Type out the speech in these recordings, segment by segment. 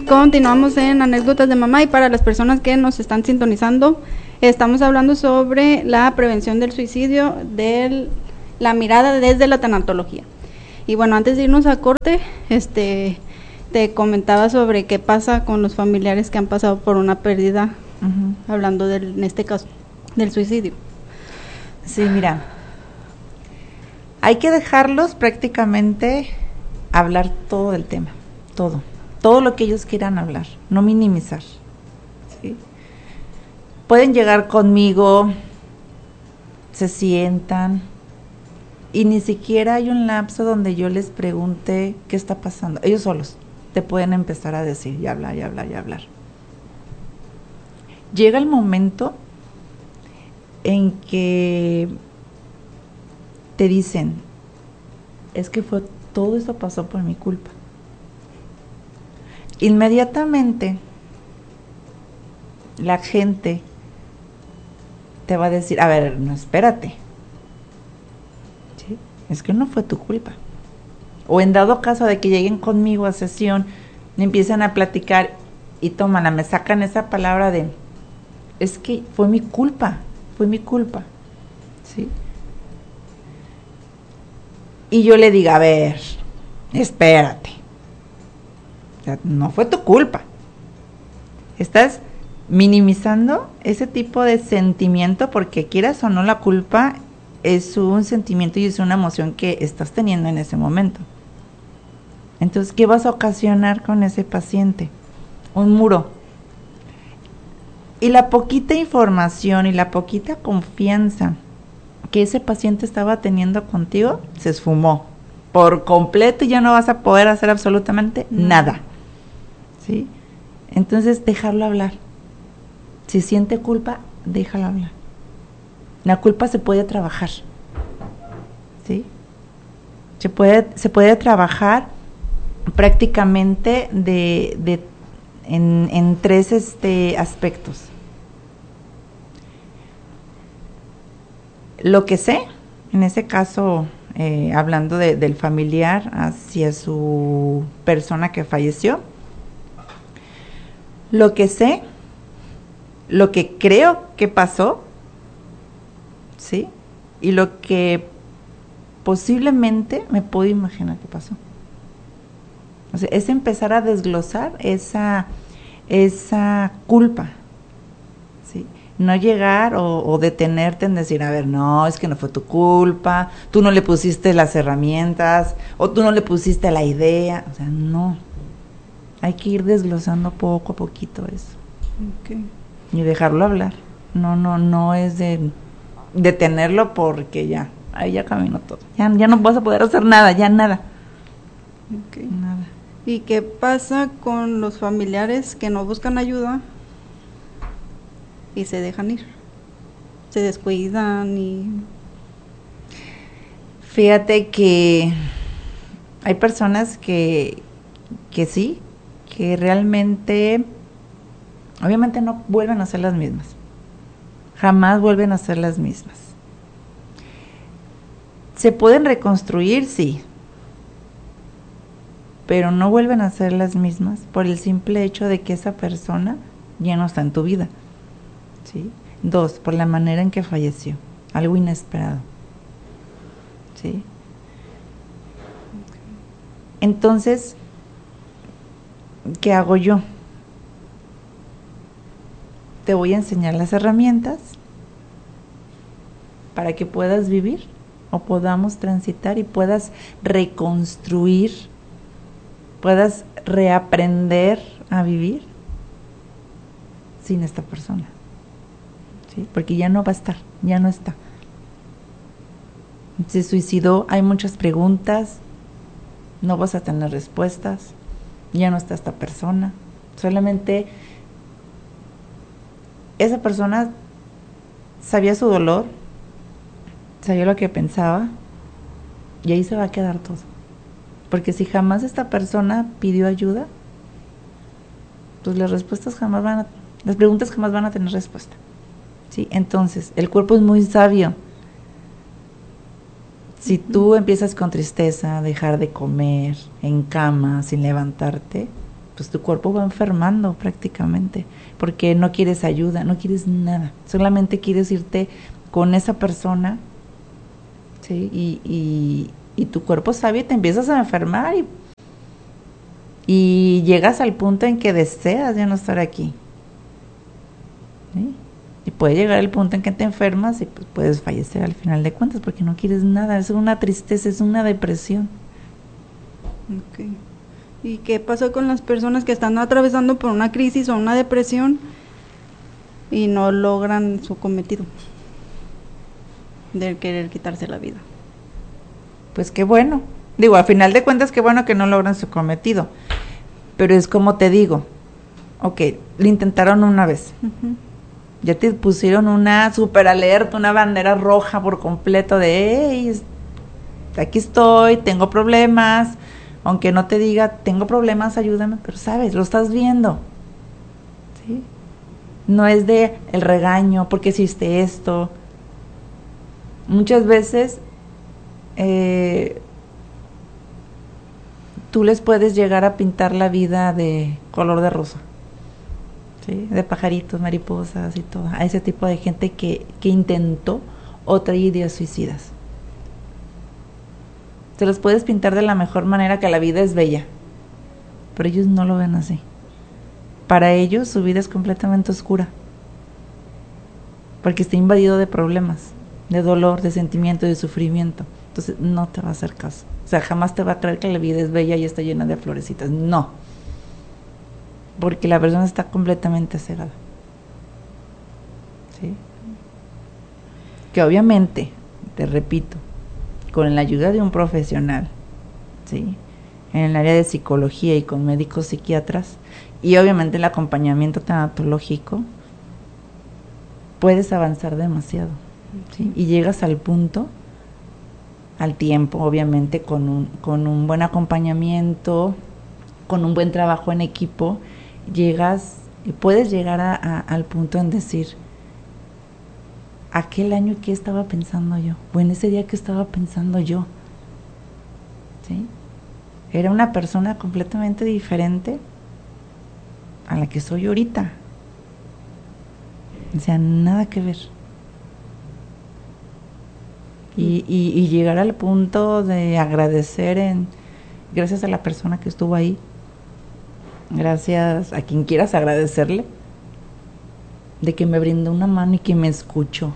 Continuamos en Anécdotas de Mamá, y para las personas que nos están sintonizando, estamos hablando sobre la prevención del suicidio, de la mirada desde la tanatología. Y bueno, antes de irnos a corte, te comentaba sobre qué pasa con los familiares que han pasado por una pérdida, hablando en este caso del suicidio. Sí, mira, hay que dejarlos prácticamente hablar todo del tema, todo lo que ellos quieran hablar, no minimizar, ¿sí? Pueden llegar conmigo, se sientan, y ni siquiera hay un lapso donde yo les pregunte qué está pasando. Ellos solos te pueden empezar a decir, y hablar, y hablar, y hablar. Llega el momento en que te dicen, es que todo esto pasó por mi culpa. Inmediatamente la gente te va a decir, a ver, no, espérate, ¿sí? Es que no fue tu culpa. O en dado caso de que lleguen conmigo a sesión, me empiezan a platicar y me sacan esa palabra de, es que fue mi culpa, ¿sí? Y yo le digo, a ver, espérate, o sea, no fue tu culpa. Estás minimizando ese tipo de sentimiento, porque quieras o no, la culpa es un sentimiento y es una emoción que estás teniendo en ese momento. Entonces, ¿qué vas a ocasionar con ese paciente? Un muro. Y la poquita información y la poquita confianza que ese paciente estaba teniendo contigo se esfumó por completo, y ya no vas a poder hacer absolutamente nada, ¿sí? Entonces, dejarlo hablar. Si siente culpa, déjalo hablar. La culpa se puede trabajar, ¿sí? Se puede trabajar prácticamente en tres aspectos. Lo que sé, en ese caso, hablando del familiar hacia su persona que falleció, lo que sé, lo que creo que pasó, ¿sí? Y lo que posiblemente me puedo imaginar que pasó. O sea, es empezar a desglosar esa culpa, ¿sí? No llegar o detenerte en decir, a ver, no, es que no fue tu culpa, tú no le pusiste las herramientas, o tú no le pusiste la idea. O sea, no. Hay que ir desglosando poco a poquito eso. Okay. Y dejarlo hablar. No es de detenerlo, porque ahí ya caminó todo. Ya no vas a poder hacer nada, ya nada. Okay. Nada. ¿Y qué pasa con los familiares que no buscan ayuda y se dejan ir? Se descuidan y... Fíjate que hay personas que sí, que realmente, obviamente no vuelven a ser las mismas. Jamás vuelven a ser las mismas. ¿Se pueden reconstruir? Sí. Pero no vuelven a ser las mismas por el simple hecho de que esa persona ya no está en tu vida, ¿sí? 2, por la manera en que falleció, algo inesperado, ¿sí? Entonces, ¿qué hago yo? Te voy a enseñar las herramientas para que puedas vivir o podamos transitar y puedas reconstruir, puedas reaprender a vivir sin esta persona, ¿sí? Porque ya no va a estar, ya no está. Se suicidó, hay muchas preguntas, no vas a tener respuestas, ya no está esta persona. Solamente esa persona sabía su dolor, sabía lo que pensaba, y ahí se va a quedar todo. Porque si jamás esta persona pidió ayuda, pues las preguntas jamás van a tener respuesta, ¿sí? Entonces, el cuerpo es muy sabio. Si tú empiezas con tristeza, dejar de comer, en cama, sin levantarte, pues tu cuerpo va enfermando prácticamente, porque no quieres ayuda, no quieres nada, solamente quieres irte con esa persona, ¿sí? Y tu cuerpo sabe y te empiezas a enfermar y llegas al punto en que deseas ya no estar aquí, ¿sí? Y puede llegar el punto en que te enfermas y pues puedes fallecer al final de cuentas porque no quieres nada, es una tristeza, es una depresión. Okay. ¿Y qué pasó con las personas que están atravesando por una crisis o una depresión y no logran su cometido de querer quitarse la vida? Pues qué bueno, digo, al final de cuentas qué bueno que no logran su cometido, pero es como te digo, ok, lo intentaron una vez, ya te pusieron una super alerta, una bandera roja por completo de, hey, aquí estoy, tengo problemas, aunque no te diga, tengo problemas, ayúdame, pero sabes, lo estás viendo, ¿sí? No es de el regaño, ¿por qué hiciste esto? Muchas veces tú les puedes llegar a pintar la vida de color de rosa, ¿sí? De pajaritos, mariposas y todo, a ese tipo de gente que intentó o trae ideas suicidas. Se los puedes pintar de la mejor manera, que la vida es bella, pero ellos no lo ven así. Para ellos su vida es completamente oscura, porque está invadido de problemas, de dolor, de sentimiento, de sufrimiento. Entonces no te va a hacer caso. O sea, jamás te va a creer que la vida es bella y está llena de florecitas. No, porque la persona está completamente cegada, ¿sí? Que obviamente, te repito, con la ayuda de un profesional, ¿sí? En el área de psicología y con médicos psiquiatras, y obviamente el acompañamiento tanatológico, puedes avanzar demasiado, ¿sí? Y llegas al punto, al tiempo, obviamente, con un buen acompañamiento, con un buen trabajo en equipo, puedes llegar al punto en decir, aquel año que estaba pensando yo, o en ese día que estaba pensando yo, ¿sí? Era una persona completamente diferente a la que soy ahorita. O sea, nada que ver. Y llegar al punto de agradecer gracias a la persona que estuvo ahí, gracias a quien quieras agradecerle, de que me brindó una mano y que me escuchó,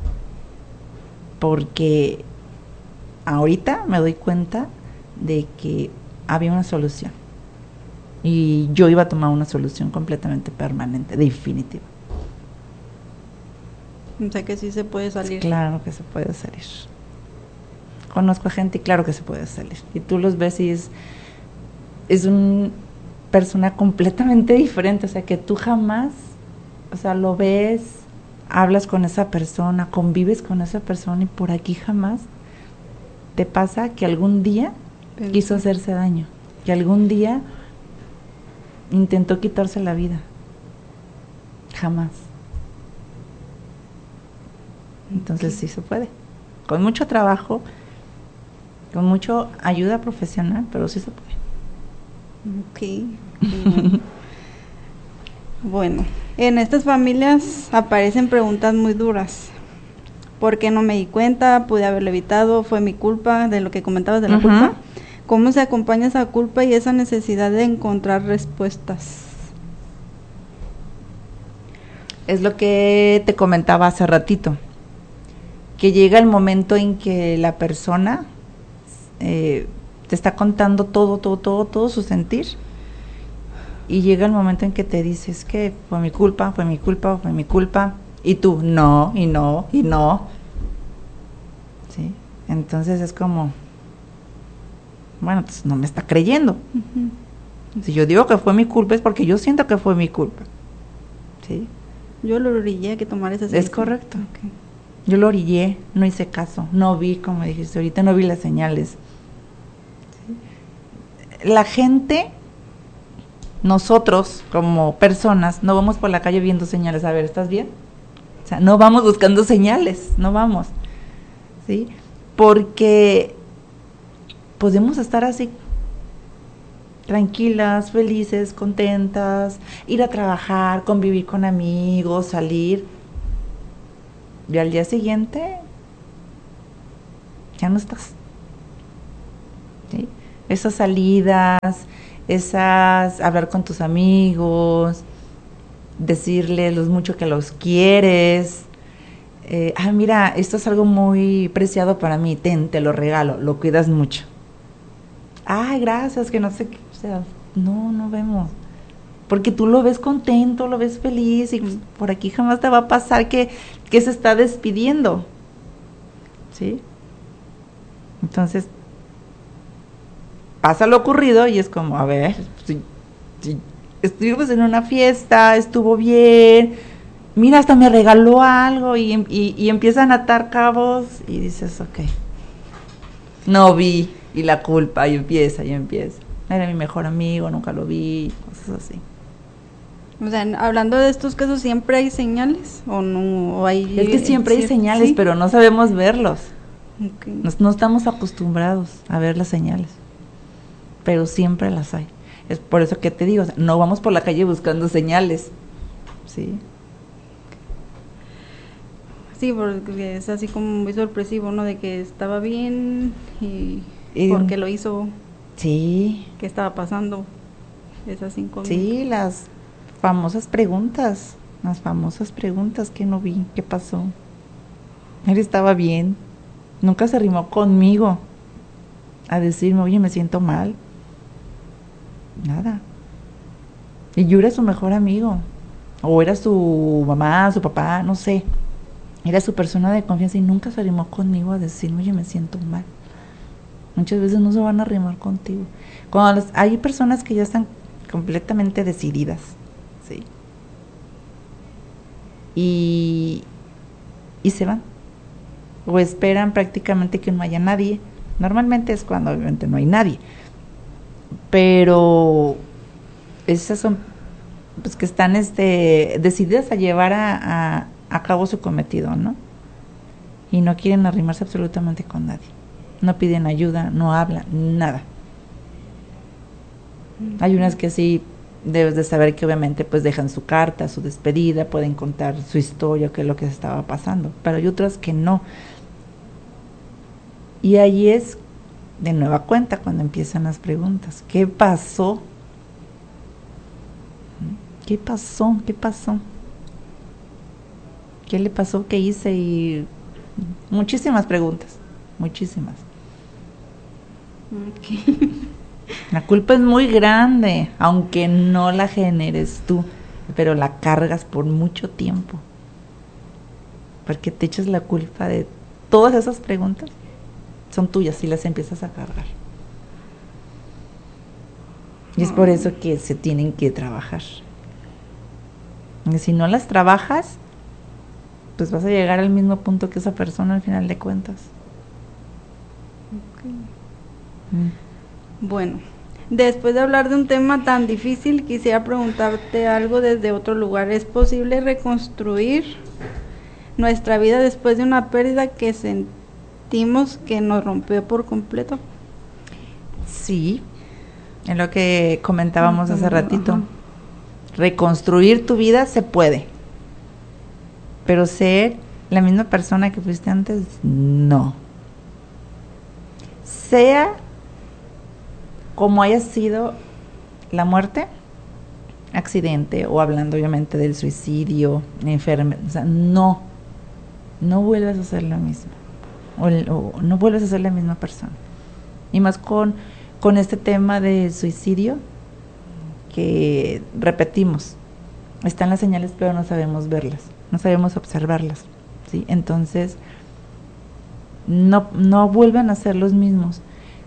porque ahorita me doy cuenta de que había una solución y yo iba a tomar una solución completamente permanente, definitiva. O sea que sí se puede salir. Claro que se puede salir. Conozco a gente y claro que se puede salir. Y tú los ves y es una persona completamente diferente, o sea que tú jamás, o sea, lo ves, hablas con esa persona, convives con esa persona y por aquí jamás te pasa que algún día quiso hacerse daño, que algún día intentó quitarse la vida. Jamás. Entonces sí se puede. Con mucho trabajo, con mucha ayuda profesional, pero sí se puede. Ok. Bueno, en estas familias aparecen preguntas muy duras. ¿Por qué no me di cuenta? ¿Pude haberlo evitado? ¿Fue mi culpa? De lo que comentabas de la culpa. ¿Cómo se acompaña esa culpa y esa necesidad de encontrar respuestas? Es lo que te comentaba hace ratito, que llega el momento en que la persona te está contando todo su sentir, y llega el momento en que te dices que fue mi culpa, y tú no, ¿sí? Entonces es como, bueno, pues no me está creyendo. Si yo digo que fue mi culpa es porque yo siento que fue mi culpa, ¿sí? Yo lo orillé a que tomara esa decisión. Es correcto. Okay. Yo lo orillé, no hice caso, no vi, como dijiste ahorita, no vi las señales. ¿Sí? La gente, nosotros como personas, no vamos por la calle viendo señales. A ver, ¿estás bien? O sea, no vamos buscando señales, no vamos, ¿sí? Porque podemos estar así, tranquilas, felices, contentas, ir a trabajar, convivir con amigos, salir. Y al día siguiente ya no estás. ¿Sí? Esas salidas, hablar con tus amigos, decirles lo mucho que los quieres. Mira, esto es algo muy preciado para mí, te lo regalo, lo cuidas mucho. Ay, gracias, que no sé qué, o sea, no vemos. Porque tú lo ves contento, lo ves feliz y por aquí jamás te va a pasar que se está despidiendo. ¿Sí? Entonces, pasa lo ocurrido y es como, a ver, si estuvimos en una fiesta, estuvo bien, mira, hasta me regaló algo y empiezan a atar cabos y dices, ok, no vi, y la culpa y empieza. Era mi mejor amigo, nunca lo vi, cosas así. O sea, hablando de estos casos, ¿siempre hay señales o no? ¿O hay, es que siempre hay señales, ¿sí? Pero no sabemos verlos. Okay. No estamos acostumbrados a ver las señales, pero siempre las hay. Es por eso que te digo, o sea, no vamos por la calle buscando señales, ¿sí? Sí, porque es así como muy sorpresivo, ¿no? De que estaba bien y ¿por qué lo hizo? Sí. ¿Qué estaba pasando? Es así como... Sí, las famosas preguntas, que no vi, ¿qué pasó? Él estaba bien, nunca se arrimó conmigo a decirme, oye, me siento mal. Nada. Y yo era su mejor amigo, o era su mamá, su papá, no sé. Era su persona de confianza y nunca se arrimó conmigo a decirme, oye, me siento mal. Muchas veces no se van a arrimar contigo. Cuando hay personas que ya están completamente decididas, ¿sí? Y se van. O esperan prácticamente que no haya nadie. Normalmente es cuando obviamente no hay nadie. Pero esas son pues que están decididas a llevar a cabo su cometido, ¿no? Y no quieren arrimarse absolutamente con nadie. No piden ayuda, no hablan, nada. Hay unas que sí debes de saber que obviamente pues dejan su carta, su despedida, pueden contar su historia, qué es lo que se estaba pasando, pero hay otras que no. Y ahí es de nueva cuenta cuando empiezan las preguntas. ¿Qué pasó? ¿Qué pasó? ¿Qué pasó? ¿Qué le pasó? ¿Qué hice? Y muchísimas preguntas, muchísimas. Okay. La culpa es muy grande, aunque no la generes tú, pero la cargas por mucho tiempo. Porque te echas la culpa de todas esas preguntas, son tuyas y las empiezas a cargar. Y es por eso que se tienen que trabajar. Y si no las trabajas, pues vas a llegar al mismo punto que esa persona al final de cuentas. Okay. Bueno, después de hablar de un tema tan difícil, quisiera preguntarte algo desde otro lugar. ¿Es posible reconstruir nuestra vida después de una pérdida que sentimos que nos rompió por completo? Sí, es lo que comentábamos hace ratito. Reconstruir tu vida se puede, pero ser la misma persona que fuiste antes, no. Sea como haya sido la muerte, accidente, o hablando obviamente del suicidio, enfermedad, o sea, no vuelves a ser la misma, o no vuelves a ser la misma persona. Y más con este tema del suicidio, que repetimos, están las señales pero no sabemos verlas, no sabemos observarlas, ¿sí? Entonces no vuelven a ser los mismos,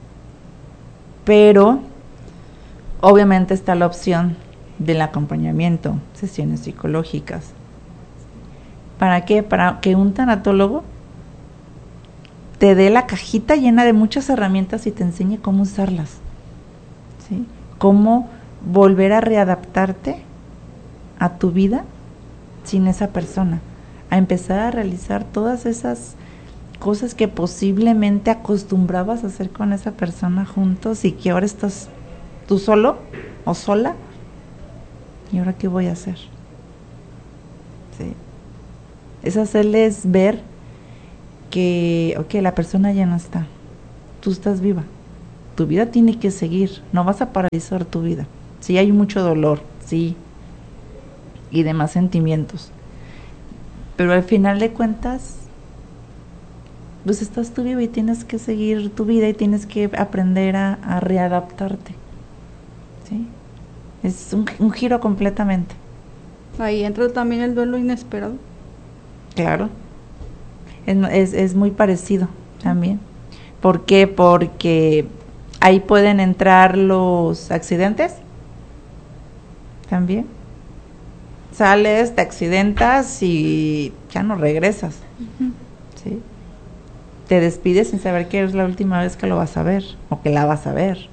pero obviamente está la opción del acompañamiento, sesiones psicológicas. ¿Para qué? Para que un tanatólogo te dé la cajita llena de muchas herramientas y te enseñe cómo usarlas, ¿sí? Cómo volver a readaptarte a tu vida sin esa persona, a empezar a realizar todas esas cosas que posiblemente acostumbrabas a hacer con esa persona juntos y que ahora estás tú solo o sola, ¿y ahora qué voy a hacer? ¿Sí? Es hacerles ver que, ok, la persona ya no está, tú estás viva, tu vida tiene que seguir, no vas a paralizar tu vida. Sí, hay mucho dolor, sí, y demás sentimientos, pero al final de cuentas, pues estás tú viva y tienes que seguir tu vida y tienes que aprender a readaptarte, ¿sí? Es un giro completamente. Ahí entra también el duelo inesperado. Claro, es muy parecido también. ¿Por qué? Porque ahí pueden entrar los accidentes también. Sales, te accidentas y ya no regresas. Uh-huh. ¿Sí? Te despides sin saber que es la última vez que lo vas a ver o que la vas a ver.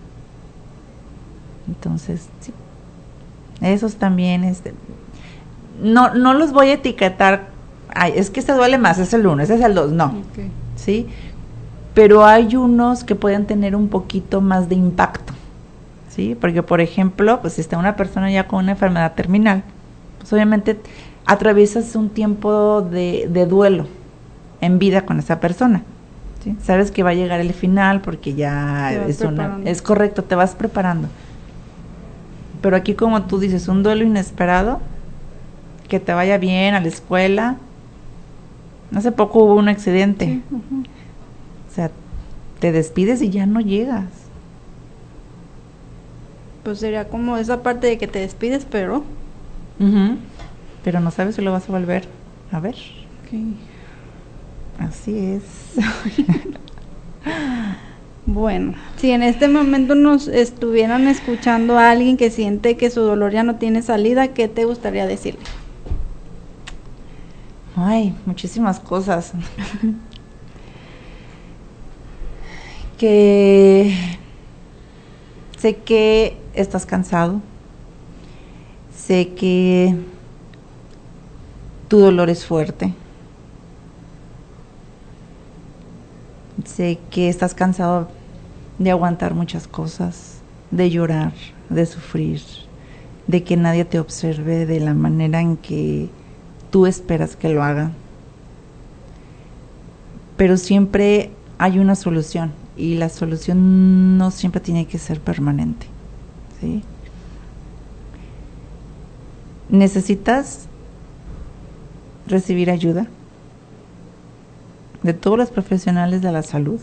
Entonces, sí, esos también, no los voy a etiquetar, ay, es que este duele más, es el 1, ese es el 2, no, Okay. ¿sí? Pero hay unos que pueden tener un poquito más de impacto, ¿sí? Porque, por ejemplo, pues si está una persona ya con una enfermedad terminal, pues obviamente atraviesas un tiempo de duelo en vida con esa persona, ¿sí? Sabes que va a llegar el final porque ya es correcto, te vas preparando. Pero aquí, como tú dices, un duelo inesperado, que te vaya bien a la escuela. Hace poco hubo un accidente. Sí, uh-huh. O sea, te despides y ya no llegas. Pues sería como esa parte de que te despides, pero... Uh-huh. Pero no sabes si lo vas a volver a ver. Okay. Así es. Bueno, si en este momento nos estuvieran escuchando a alguien que siente que su dolor ya no tiene salida, ¿qué te gustaría decirle? Ay, muchísimas cosas. Que sé que estás cansado, sé que tu dolor es fuerte, sé que estás cansado de aguantar muchas cosas, de llorar, de sufrir, de que nadie te observe de la manera en que tú esperas que lo haga. Pero siempre hay una solución y la solución no siempre tiene que ser permanente, ¿sí? Necesitas recibir ayuda de todos los profesionales de la salud.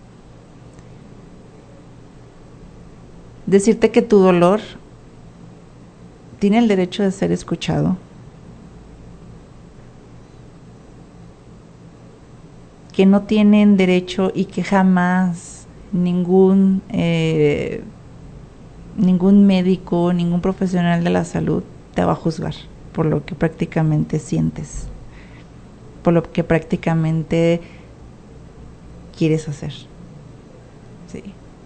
Decirte que tu dolor tiene el derecho de ser escuchado, que no tienen derecho y que jamás ningún médico, ningún profesional de la salud te va a juzgar por lo que prácticamente sientes, por lo que prácticamente quieres hacer. Sí.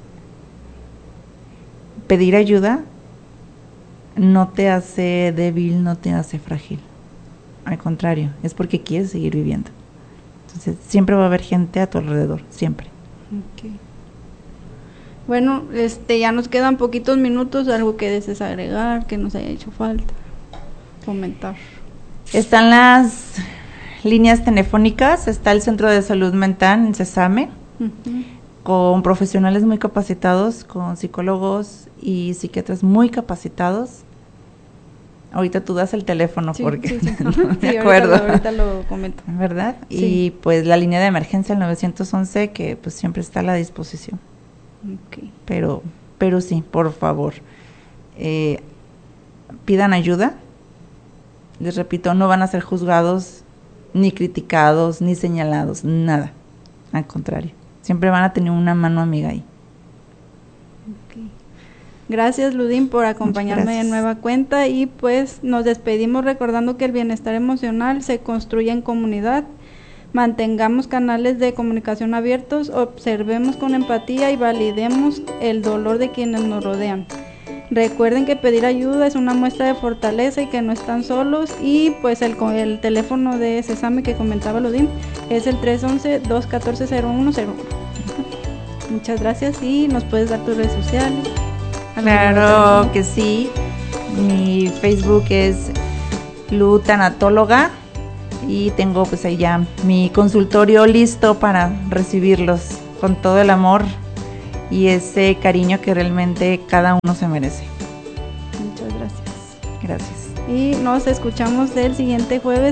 Pedir ayuda no te hace débil, no te hace frágil. Al contrario, es porque quieres seguir viviendo. Entonces, siempre va a haber gente a tu alrededor, siempre. Okay. Bueno, ya nos quedan poquitos minutos, algo que desees agregar, que nos haya hecho falta comentar. Están las líneas telefónicas, está el Centro de Salud Mental en Sesame, uh-huh, con profesionales muy capacitados, con psicólogos y psiquiatras muy capacitados. Ahorita tú das el teléfono, sí, porque sí. No me acuerdo. Ahorita lo comento. ¿Verdad? Sí. Y pues la línea de emergencia, el 911, que pues siempre está a la disposición. Okay. Pero sí, por favor, pidan ayuda. Les repito, no van a ser juzgados, ni criticados, ni señalados, nada. Al contrario, siempre van a tener una mano amiga ahí. Okay. Gracias, Ludín, por acompañarme de nueva cuenta, y pues nos despedimos recordando que el bienestar emocional se construye en comunidad. Mantengamos canales de comunicación abiertos, observemos con empatía y validemos el dolor de quienes nos rodean. Recuerden que pedir ayuda es una muestra de fortaleza y que no están solos, y pues el teléfono de Sesame que comentaba Ludín es el 311-214-0101. Muchas gracias, y nos puedes dar tus redes sociales. Claro que sí. Mi Facebook es Lu Tanatóloga y tengo pues ahí ya mi consultorio listo para recibirlos con todo el amor y ese cariño que realmente cada uno se merece. Muchas gracias. Gracias. Y nos escuchamos el siguiente jueves.